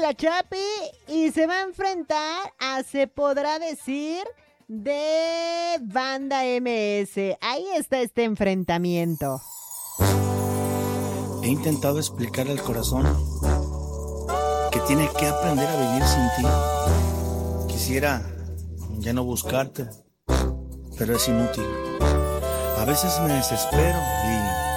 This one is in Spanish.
la Chapi y se va a enfrentar a Se Podrá Decir de Banda MS. Ahí está este enfrentamiento. He intentado explicarle al corazón que tiene que aprender a vivir sin ti. Quisiera ya no buscarte, pero es inútil. A veces me desespero y